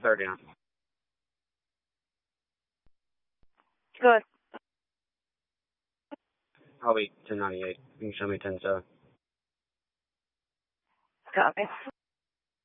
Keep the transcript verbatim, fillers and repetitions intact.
thirty-nine. Good. I'll be ten ninety-eight. You can show me ten seven. Copy.